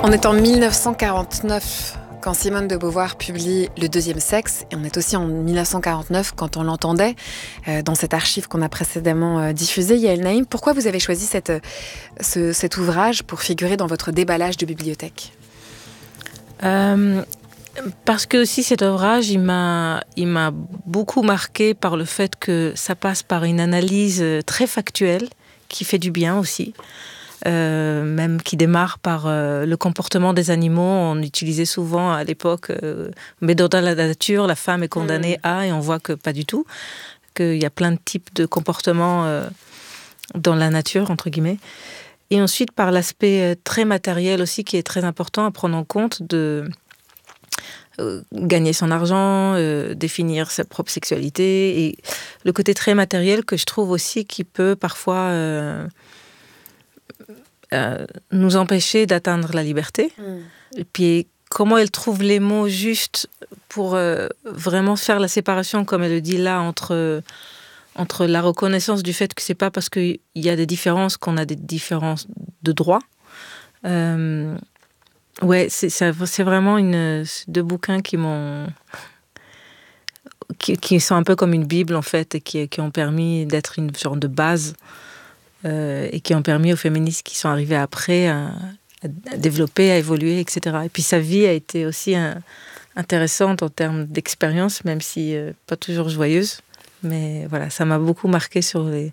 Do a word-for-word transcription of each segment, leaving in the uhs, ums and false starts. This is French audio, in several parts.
On est en dix-neuf cent quarante-neuf quand Simone de Beauvoir publie Le Deuxième Sexe, et on est aussi en dix-neuf cent quarante-neuf quand on l'entendait euh, dans cette archive qu'on a précédemment euh, diffusée. Yael Naïm, pourquoi vous avez choisi cette, ce, cet ouvrage pour figurer dans votre déballage de bibliothèque ? euh, Parce que aussi cet ouvrage, il m'a, il m'a beaucoup marqué par le fait que ça passe par une analyse très factuelle qui fait du bien aussi. Euh, même qui démarre par euh, le comportement des animaux. On utilisait souvent à l'époque, euh, mais dans la nature, la femme est condamnée mmh. à, et on voit que pas du tout, qu'il y a plein de types de comportements euh, dans la nature, entre guillemets. Et ensuite, par l'aspect très matériel aussi, qui est très important à prendre en compte, de euh, gagner son argent, euh, définir sa propre sexualité, et le côté très matériel que je trouve aussi qui peut parfois... Euh, Euh, nous empêcher d'atteindre la liberté. Mm. Et puis, comment elle trouve les mots justes pour euh, vraiment faire la séparation, comme elle le dit là, entre, entre la reconnaissance du fait que c'est pas parce qu'il y a des différences qu'on a des différences de droit. Euh, ouais, c'est, c'est vraiment une, deux bouquins qui m'ont... Qui, qui sont un peu comme une Bible, en fait, et qui, qui ont permis d'être une sorte de base. Euh, et qui ont permis aux féministes qui sont arrivées après à, à développer, à évoluer, et cetera. Et puis sa vie a été aussi un, intéressante en termes d'expérience, même si euh, pas toujours joyeuse. Mais voilà, ça m'a beaucoup marqué sur les,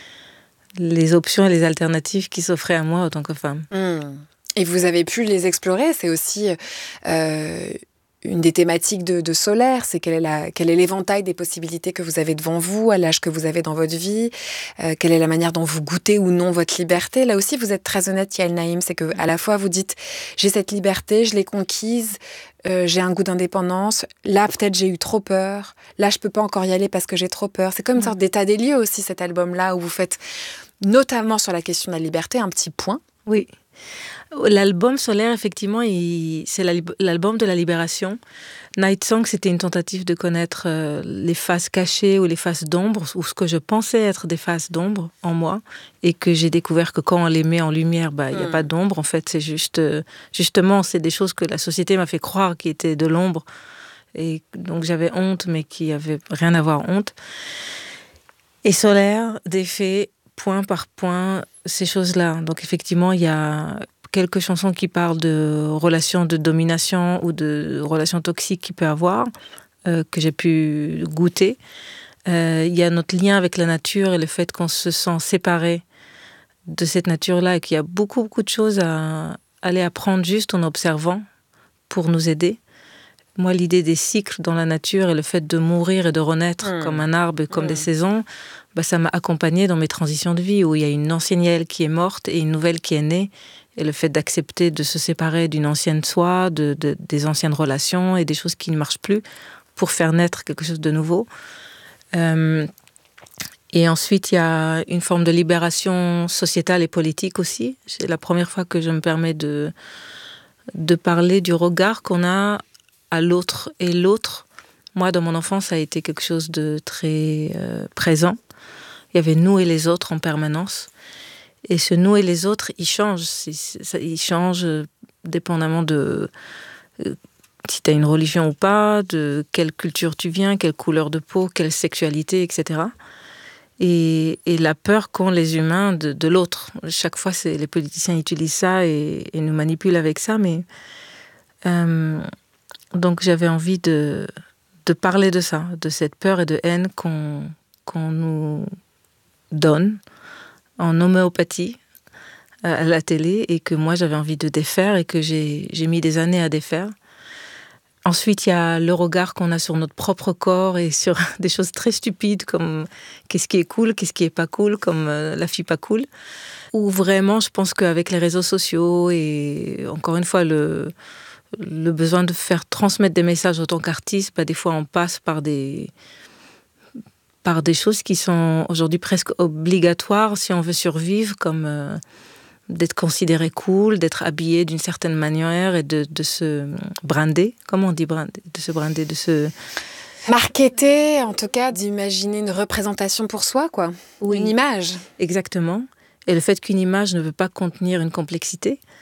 les options et les alternatives qui s'offraient à moi en tant que femme. Mmh. Et vous avez pu les explorer, c'est aussi... Euh... Une des thématiques de, de Solaire, c'est quel est, la, quel est l'éventail des possibilités que vous avez devant vous, à l'âge que vous avez dans votre vie, euh, quelle est la manière dont vous goûtez ou non votre liberté. Là aussi, vous êtes très honnête, Yael Naïm, c'est qu'à la fois vous dites « j'ai cette liberté, je l'ai conquise, euh, j'ai un goût d'indépendance, là peut-être j'ai eu trop peur, là je peux pas encore y aller parce que j'ai trop peur ». C'est comme une sorte d'état des lieux aussi, cet album-là, où vous faites, notamment sur la question de la liberté, un petit point. Oui. L'album Solaire, effectivement, il, c'est la, l'album de la libération. Night Song, c'était une tentative de connaître euh, les faces cachées ou les faces d'ombre, ou ce que je pensais être des faces d'ombre en moi, et que j'ai découvert que quand on les met en lumière, bah, il n'y a mmh. pas d'ombre. En fait, c'est juste, euh, justement, c'est des choses que la société m'a fait croire qui étaient de l'ombre. Et donc, j'avais honte, mais qui n'avaient rien à voir honte. Et Solaire défait point par point ces choses-là. Donc, effectivement, il y a quelques chansons qui parlent de relations de domination ou de relations toxiques qu'il peut avoir, euh, que j'ai pu goûter. Euh, il y a notre lien avec la nature et le fait qu'on se sent séparé de cette nature-là et qu'il y a beaucoup, beaucoup de choses à aller apprendre juste en observant pour nous aider. Moi, l'idée des cycles dans la nature et le fait de mourir et de renaître mmh. comme un arbre et comme mmh. des saisons, bah, ça m'a accompagnée dans mes transitions de vie où il y a une ancienne Yael qui est morte et une nouvelle qui est née. Et le fait d'accepter de se séparer d'une ancienne soi, de, de, des anciennes relations et des choses qui ne marchent plus pour faire naître quelque chose de nouveau. Euh, et ensuite, il y a une forme de libération sociétale et politique aussi. C'est la première fois que je me permets de, de parler du regard qu'on a à l'autre. Et l'autre, moi, dans mon enfance, ça a été quelque chose de très euh, présent. Il y avait nous et les autres en permanence. Et ce nous et les autres, ils changent. Ils changent dépendamment de euh, si tu as une religion ou pas, de quelle culture tu viens, quelle couleur de peau, quelle sexualité, et cetera. Et, et la peur qu'ont les humains de, de l'autre. Chaque fois, c'est, les politiciens utilisent ça et, et nous manipulent avec ça. Mais euh, donc, j'avais envie de, de parler de ça, de cette peur et de haine qu'on, qu'on nous donne en homéopathie à la télé et que moi j'avais envie de défaire et que j'ai, j'ai mis des années à défaire. Ensuite, il y a le regard qu'on a sur notre propre corps et sur des choses très stupides comme qu'est-ce qui est cool, qu'est-ce qui est pas cool, comme euh, la fille pas cool. Ou vraiment, je pense qu'avec les réseaux sociaux et encore une fois le, le besoin de faire transmettre des messages en tant qu'artiste, bah, des fois on passe par des... par des choses qui sont aujourd'hui presque obligatoires si on veut survivre, comme euh, d'être considéré cool, d'être habillé d'une certaine manière et de, de se brander. Comment on dit brander ? De se brander, de se... Marketer, en tout cas, d'imaginer une représentation pour soi, quoi. Oui. Une image. Exactement. Et le fait qu'une image ne veut pas contenir une complexité,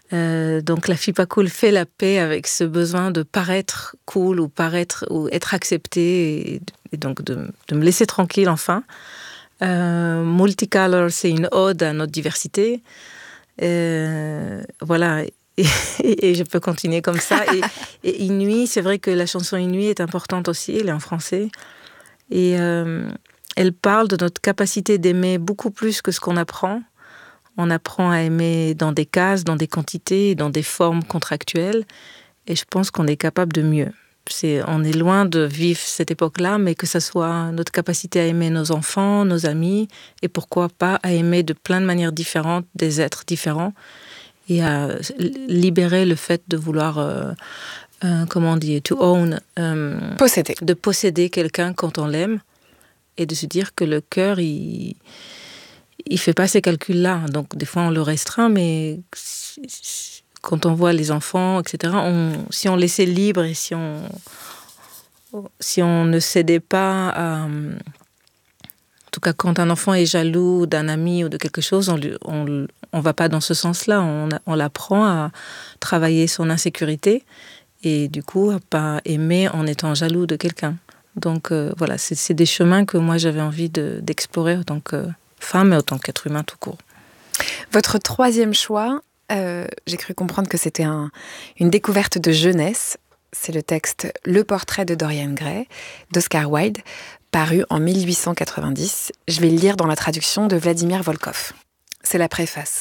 Euh, donc la fille pas cool fait la paix avec ce besoin de paraître cool ou paraître ou être acceptée et, et donc de, de me laisser tranquille enfin. Euh, Multicolor, c'est une ode à notre diversité. Euh, voilà. Et, et, et je peux continuer comme ça. Et, et Inuit, c'est vrai que la chanson Inuit est importante aussi. Elle est en français et euh, elle parle de notre capacité d'aimer beaucoup plus que ce qu'on apprend. On apprend à aimer dans des cases, dans des quantités, dans des formes contractuelles. Et je pense qu'on est capable de mieux. C'est, on est loin de vivre cette époque-là, mais que ce soit notre capacité à aimer nos enfants, nos amis, et pourquoi pas à aimer de plein de manières différentes des êtres différents, et à libérer le fait de vouloir, euh, euh, comment on dit, to own, euh, posséder. de posséder quelqu'un quand on l'aime, et de se dire que le cœur, il... il fait pas ces calculs-là. Donc, des fois, on le restreint, mais quand on voit les enfants, et cetera, on, si on laissait libre et si on, si on ne cédait pas à... En tout cas, quand un enfant est jaloux d'un ami ou de quelque chose, on ne on, on va pas dans ce sens-là. On, on l'apprend à travailler son insécurité et du coup, à pas aimer en étant jaloux de quelqu'un. Donc, euh, voilà, c'est, c'est des chemins que moi, j'avais envie de, d'explorer en tant que femme et en tant qu'être humain tout court. Votre troisième choix, euh, j'ai cru comprendre que c'était un, une découverte de jeunesse. C'est le texte « Le portrait de Dorian Gray » d'Oscar Wilde, paru en mille huit cent quatre-vingt-dix. Je vais le lire dans la traduction de Vladimir Volkov. C'est la préface.